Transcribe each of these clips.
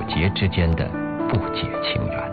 节之间的不解情缘。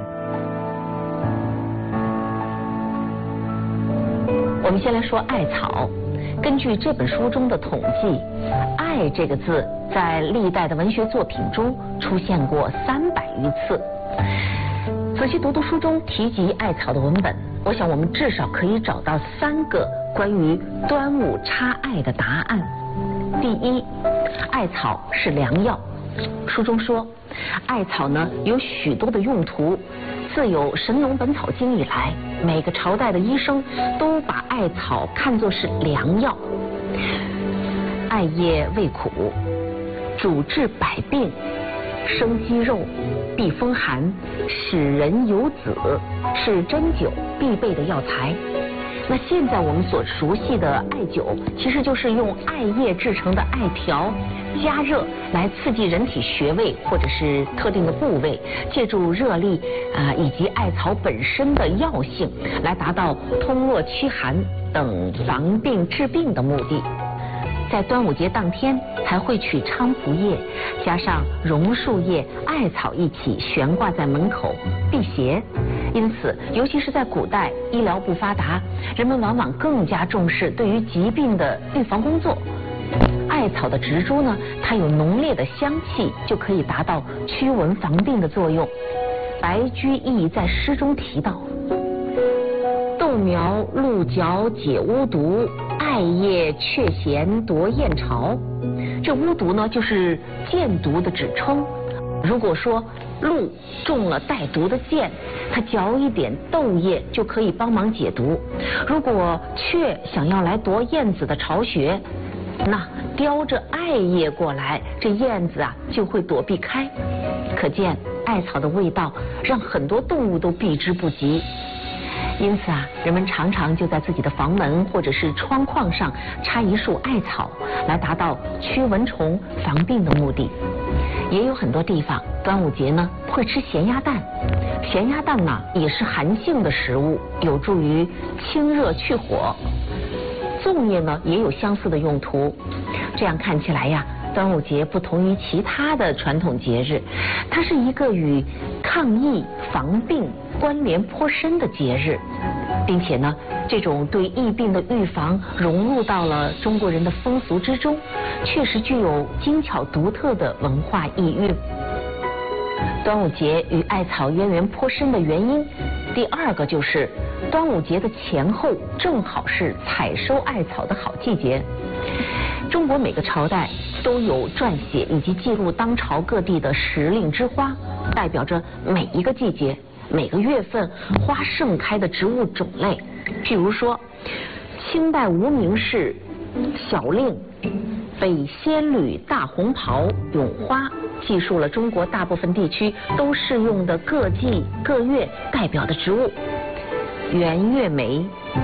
我们先来说艾草。根据这本书中的统计，艾这个字在历代的文学作品中出现过300余次。仔细读书中提及艾草的文本，我想我们至少可以找到3个关于端午插艾的答案。第一，艾草是良药。书中说，艾草呢有许多的用途。自有《神农本草经》以来，每个朝代的医生都把艾草看作是良药。艾叶味苦，主治百病，生肌肉，避风寒，使人有子，是针灸必备的药材。那现在我们所熟悉的艾灸，其实就是用艾叶制成的艾条加热来刺激人体穴位或者是特定的部位，借助热力以及艾草本身的药性，来达到通络驱寒等防病治病的目的。在端午节当天，还会取菖蒲叶加上榕树叶、艾草一起悬挂在门口辟邪。因此，尤其是在古代医疗不发达，人们往往更加重视对于疾病的预防工作。艾草的植株呢，它有浓烈的香气，就可以达到驱蚊防病的作用。白居易在诗中提到：豆苗鹿角解巫毒，艾叶却咸夺燕巢。这巫毒呢，就是箭毒的指称。如果说鹿中了带毒的箭，它嚼一点豆叶就可以帮忙解毒；如果雀想要来夺燕子的巢穴，那叼着艾叶过来，这燕子就会躲避开。可见艾草的味道让很多动物都避之不及。因此人们常常就在自己的房门或者是窗框上插一束艾草，来达到驱蚊虫、防病的目的。也有很多地方端午节呢会吃咸鸭蛋，咸鸭蛋呢也是寒性的食物，有助于清热去火。粽叶呢也有相似的用途。这样看起来呀，端午节不同于其他的传统节日，它是一个与抗疫防病关联颇深的节日，并且呢，这种对疫病的预防融入到了中国人的风俗之中，确实具有精巧独特的文化意蕴。端午节与艾草渊源颇深的原因，第2个就是端午节的前后正好是采收艾草的好季节。中国每个朝代都有撰写以及记录当朝各地的时令之花，代表着每一个季节、每个月份花盛开的植物种类。譬如说，清代无名氏小令北仙侣大红袍咏花，记述了中国大部分地区都适用的各季各月代表的植物：元月梅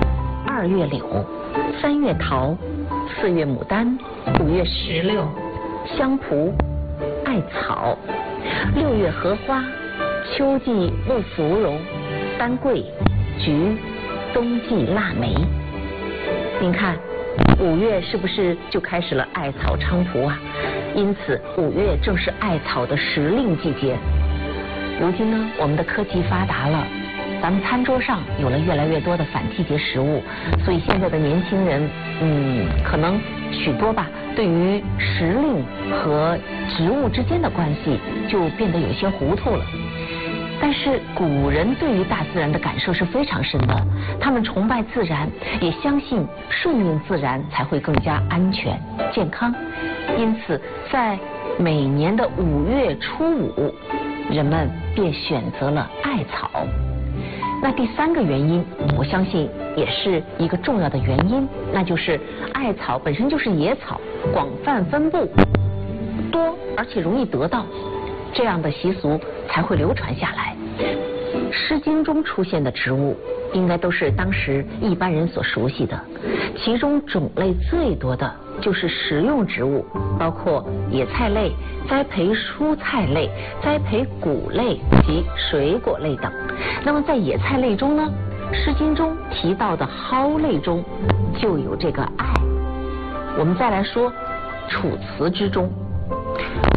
，2月柳，3月桃，4月牡丹，5月石榴、香蒲、艾草，6月荷花，秋季木芙蓉、丹桂、菊，冬季腊梅。您看5月是不是就开始了艾草菖蒲啊？因此5月正是艾草的时令季节。如今呢，我们的科技发达了，咱们餐桌上有了越来越多的反季节食物，所以现在的年轻人可能许多吧，对于时令和植物之间的关系就变得有些糊涂了。但是古人对于大自然的感受是非常深的，他们崇拜自然，也相信顺应自然才会更加安全健康。因此在每年的5月初5，人们便选择了艾草。那第3个原因，我相信也是一个重要的原因，那就是艾草本身就是野草，广泛分布，多而且容易得到，这样的习俗才会流传下来。《诗经》中出现的植物应该都是当时一般人所熟悉的，其中种类最多的就是食用植物，包括野菜类、栽培蔬菜类、栽培谷类及水果类等。那么在野菜类中呢，《诗经》中提到的蒿类中就有这个艾。我们再来说《楚辞》之中，《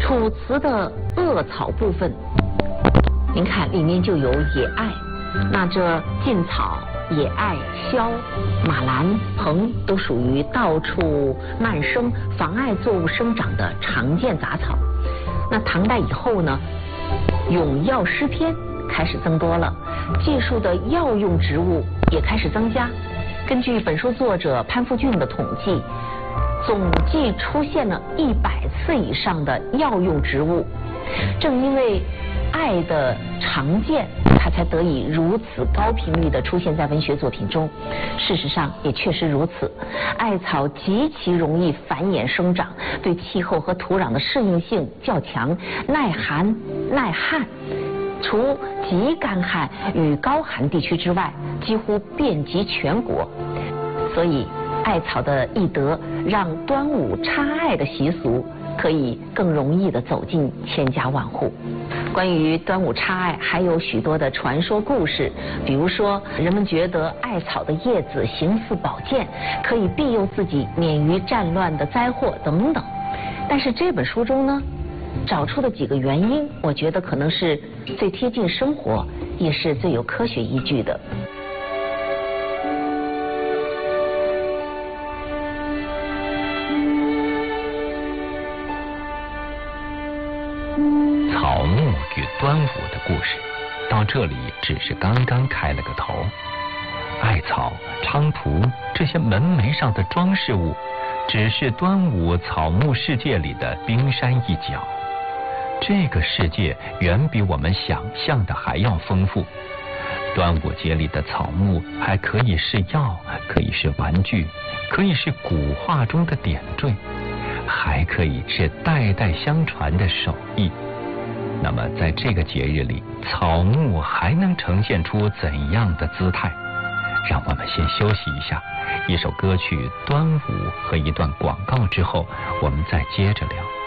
楚辞的恶草部分，您看里面就有野艾，那这劲草、野艾、萧、马兰、蓬都属于到处漫生、妨碍作物生长的常见杂草。那唐代以后呢，咏药诗篇开始增多了，记述的药用植物也开始增加。根据本书作者潘复俊的统计，总计出现了100次以上的药用植物。正因为艾的常见，它才得以如此高频率地出现在文学作品中。事实上也确实如此，艾草极其容易繁衍生长，对气候和土壤的适应性较强，耐寒耐旱。除极干旱与高寒地区之外，几乎遍及全国。所以艾草的易得，让端午插艾的习俗可以更容易地走进千家万户。关于端午插艾还有许多的传说故事，比如说人们觉得艾草的叶子形似宝剑，可以庇佑自己免于战乱的灾祸等等。但是这本书中呢，找出的几个原因，我觉得可能是最贴近生活，也是最有科学依据的。 草木与端午的故事到这里只是刚刚开了个头。艾草、菖蒲这些门楣上的装饰物，只是端午草木世界里的冰山一角。这个世界远比我们想象的还要丰富。端午节里的草木还可以是药，可以是玩具，可以是古画中的点缀，还可以是代代相传的手艺。那么在这个节日里，草木还能呈现出怎样的姿态？让我们先休息一下，一首歌曲《端午》和一段广告之后，我们再接着聊。